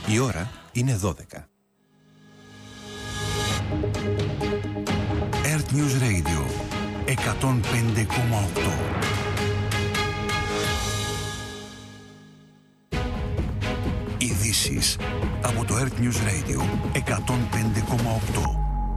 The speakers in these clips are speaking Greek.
Η ώρα είναι 12. Earth News Radio 105,8. Ειδήσεις από το Earth News Radio 105,8.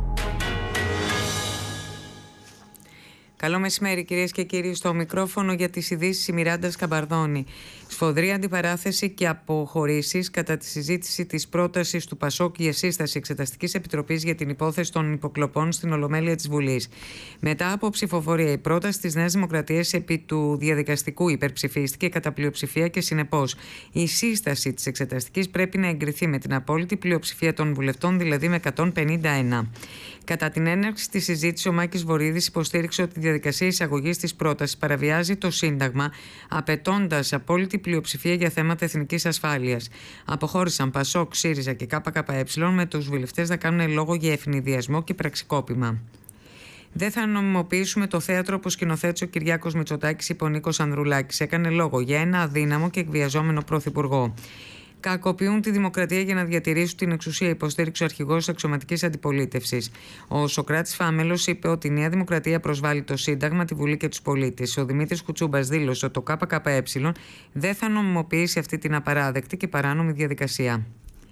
Καλό μεσημέρι, κυρίες και κύριοι. Στο μικρόφωνο για τις ειδήσεις η Μιράντα Σκαμπαρδόνη. Σφοδρή αντιπαράθεση και αποχωρήσεις κατά τη συζήτηση της πρότασης του ΠΑΣΟΚ για σύσταση Εξεταστικής Επιτροπής για την υπόθεση των υποκλοπών στην Ολομέλεια της Βουλής. Μετά από ψηφοφορία, η πρόταση της Νέας Δημοκρατίας επί του διαδικαστικού υπερψηφίστηκε κατά πλειοψηφία και συνεπώς η σύσταση της Εξεταστικής πρέπει να εγκριθεί με την απόλυτη πλειοψηφία των βουλευτών, δηλαδή με 151. Κατά την έναρξη της συζήτησης, ο Μάκης Βορίδης υποστήριξε ότι η διαδικασία εισαγωγής της πρότασης παραβιάζει το Σύνταγμα, απαιτώντας απόλυτη πλειοψηφία για θέματα εθνικής ασφάλειας. Αποχώρησαν ΠΑΣΟΚ, ΣΥΡΙΖΑ και ΚΚΕ, με τους βουλευτές να κάνουν λόγο για ευνηδιασμό και πραξικόπημα. Δεν θα νομιμοποιήσουμε το θέατρο, όπως σκηνοθέτησε ο Κυριάκος Μητσοτάκης, είπε ο Νίκος Ανδρουλάκης. Έκανε λόγο για ένα αδύναμο και εκβιαζόμενο πρωθυπουργό. Κακοποιούν τη δημοκρατία για να διατηρήσουν την εξουσία, υποστήριξε ο αρχηγός της αξιωματικής αντιπολίτευσης. Ο Σωκράτης Φάμελος είπε ότι η Νέα Δημοκρατία προσβάλλει το Σύνταγμα, τη Βουλή και τους πολίτες. Ο Δημήτρης Κουτσούμπας δήλωσε ότι το ΚΚΕ δεν θα νομιμοποιήσει αυτή την απαράδεκτη και παράνομη διαδικασία.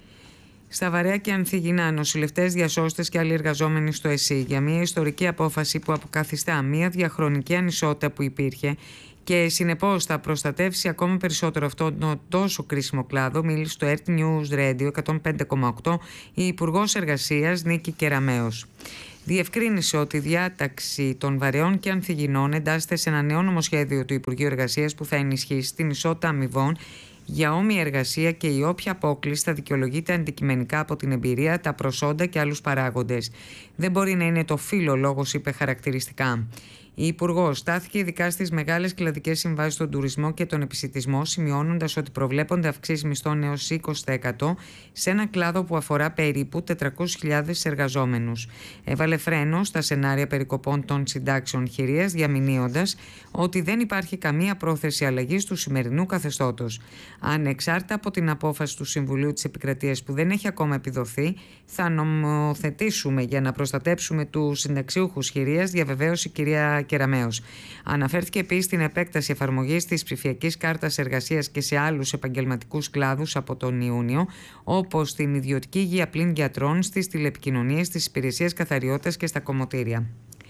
Στα Βαρέα και Ανθυγινά, νοσηλευτές, διασώστες και άλλοι εργαζόμενοι στο ΕΣΥ για μια ιστορική απόφαση που αποκαθιστά μια διαχρονική ανισότητα που υπήρχε και συνεπώς θα προστατεύσει ακόμα περισσότερο αυτόν τον τόσο κρίσιμο κλάδο, μίλησε στο Earth News Radio 105,8 η Υπουργός Εργασίας Νίκη Κεραμέως. Διευκρίνησε ότι η διάταξη των Βαρεών και Ανθυγινών εντάσσεται σε ένα νέο νομοσχέδιο του Υπουργείου Εργασίας που θα ενισχύσει την ισότητα αμοιβών για όμοια εργασία και η όποια απόκληση θα δικαιολογείται αντικειμενικά από την εμπειρία, τα προσόντα και άλλους παράγοντες. Δεν μπορεί να είναι το φύλο λόγος, είπε χαρακτηριστικά. Η Υπουργός στάθηκε ειδικά στις μεγάλες κλαδικές συμβάσεις στον τουρισμό και τον επισιτισμό, σημειώνοντας ότι προβλέπονται αυξήσεις μισθών έως 20% σε ένα κλάδο που αφορά περίπου 400.000 εργαζόμενους. Έβαλε φρένο στα σενάρια περικοπών των συντάξεων χειρίας, διαμηνύοντας ότι δεν υπάρχει καμία πρόθεση αλλαγής του σημερινού καθεστώτος. Ανεξάρτητα από την απόφαση του Συμβουλίου της Επικρατείας που δεν έχει ακόμα επιδοθεί, θα νομοθετήσουμε για να προστατέψουμε τους συνταξιούχους χειρίας, διαβεβαίωσε η κυρία Κεραμέως. Αναφέρθηκε επίσης στην επέκταση εφαρμογής της ψηφιακής κάρτας εργασίας και σε άλλους επαγγελματικούς κλάδους από τον Ιούνιο, όπως την ιδιωτική υγεία πλην γιατρών, στις τηλεπικοινωνίες, στις υπηρεσίες καθαριότητας και στα κομμωτήρια.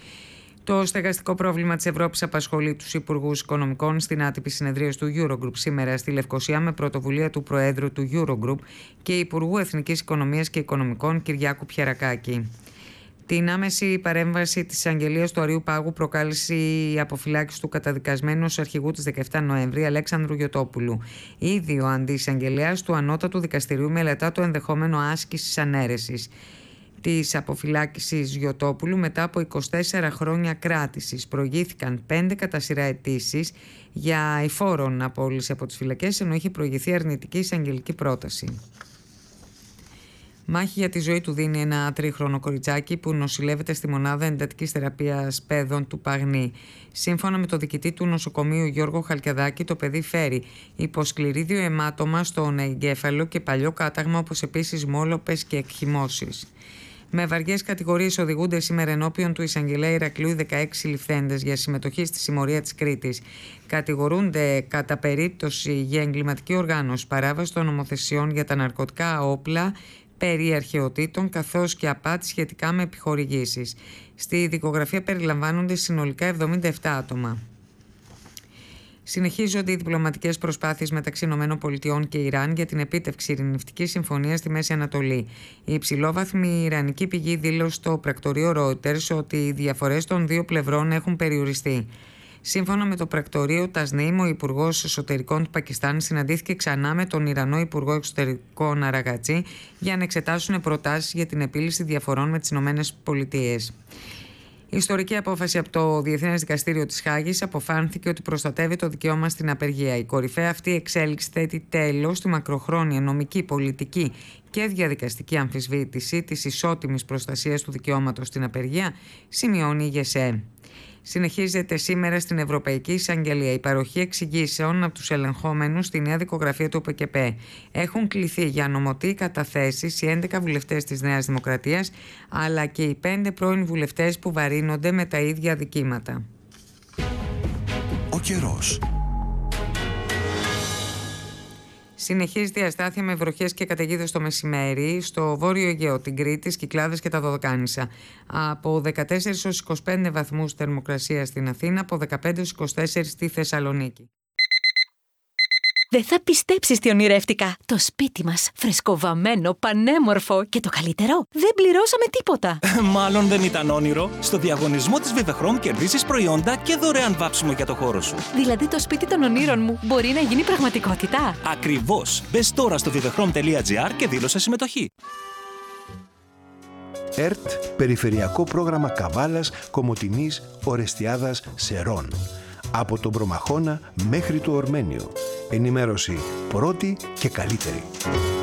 Το στεγαστικό πρόβλημα της Ευρώπης απασχολεί τους υπουργούς οικονομικών στην άτυπη συνεδρίαση του Eurogroup σήμερα στη Λευκοσία με πρωτοβουλία του Προέδρου του Eurogroup και Υπουργού Εθνικής Οικονομίας και Οικονομικών Κυριάκου Πιερακάκη. Την άμεση παρέμβαση της εισαγγελίας του Αριού Πάγου προκάλεσε η αποφυλάκηση του καταδικασμένου ως αρχηγού της 17 Νοεμβρίου Αλέξανδρου Γιωτόπουλου. Ήδη ο αντιεισαγγελέας του Ανώτατου Δικαστηρίου μελετά το ενδεχόμενο άσκησης ανέρεσης της αποφυλάκησης Γιωτόπουλου μετά από 24 χρόνια κράτησης. Προηγήθηκαν 5 κατά σειρά αιτήσεις για αηφόρον απόλυση από τις φυλακές, ενώ είχε προηγηθεί αρνητική εισαγγελική πρόταση. Μάχη για τη ζωή του δίνει ένα 3χρονο κοριτσάκι που νοσηλεύεται στη μονάδα εντατικής θεραπείας παιδών του Παγνή. Σύμφωνα με το διοικητή του νοσοκομείου Γιώργο Χαλκιαδάκη, το παιδί φέρει υποσκληρίδιο αιμάτωμα στον εγκέφαλο και παλιό κάταγμα, όπως επίσης μόλοπες και εκχυμώσεις. Με βαριές κατηγορίες οδηγούνται σήμερα ενώπιον του εισαγγελέα Ηρακλείου 16 ληφθέντες για συμμετοχή στη συμμορία της Κρήτης. Κατηγορούνται κατά περίπτωση για εγκληματική οργάνωση, παράβαση των νομοθεσιών για τα ναρκωτικά όπλα, περί αρχαιοτήτων καθώς και απάτη σχετικά με επιχορηγήσεις. Στη δικογραφία περιλαμβάνονται συνολικά 77 άτομα. Συνεχίζονται οι διπλωματικές προσπάθειες μεταξύ ΗΠΑ και Ιράν για την επίτευξη ειρηνευτικής συμφωνίας στη Μέση Ανατολή. Η υψηλόβαθμη ιρανική πηγή δήλωσε στο πρακτορείο Reuters ότι οι διαφορές των δύο πλευρών έχουν περιοριστεί. Σύμφωνα με το πρακτορείο Τασνίμ, ο Υπουργός Εσωτερικών του Πακιστάν συναντήθηκε ξανά με τον Ιρανό Υπουργό Εξωτερικών Αραγατζή για να εξετάσουν προτάσεις για την επίλυση διαφορών με τις ΗΠΑ. Η ιστορική απόφαση από το Διεθνές Δικαστήριο της Χάγης αποφάνθηκε ότι προστατεύει το δικαίωμα στην απεργία. Η κορυφαία αυτή εξέλιξη θέτει τέλος στη μακροχρόνια νομική, πολιτική και διαδικαστική αμφισβήτηση της ισότιμης προστασίας του δικαιώματος στην απεργία, σημειώνει η ΓΕΣΕ. Συνεχίζεται σήμερα στην Ευρωπαϊκή Εισαγγελία η παροχή εξηγήσεων από τους ελεγχόμενους στη νέα δικογραφία του ΟΠΕΚΕΠΕ. Έχουν κληθεί για νομοτή καταθέσεις οι 11 βουλευτές της Νέας Δημοκρατίας, αλλά και οι 5 πρώην βουλευτές που βαρύνονται με τα ίδια αδικήματα. Ο καιρός. Συνεχίζεται η αστάθεια με βροχές και καταιγίδες το μεσημέρι στο Βόρειο Αιγαίο, την Κρήτη, Κυκλάδες και τα Δωδεκάνησα. Από 14 έως 25 βαθμούς θερμοκρασία στην Αθήνα, από 15 έως 24 στη Θεσσαλονίκη. Δεν θα πιστέψεις τι ονειρεύτηκα. Το σπίτι μας, φρεσκοβαμμένο, πανέμορφο και το καλύτερο, δεν πληρώσαμε τίποτα. Μάλλον δεν ήταν όνειρο. Στο διαγωνισμό της Vivechrom κερδίζεις προϊόντα και δωρεάν βάψιμο για το χώρο σου. Δηλαδή το σπίτι των ονείρων μου μπορεί να γίνει πραγματικότητα. Ακριβώς. Μπες τώρα στο vivechrom.gr και δήλωσε συμμετοχή. ΕΡΤ, Περιφερειακό Πρόγραμμα Καβάλας, Κομοτηνής, Ορεστιάδας, Σερών. Από τον Προμαχώνα μέχρι το Ορμένιο. Ενημέρωση πρώτη και καλύτερη.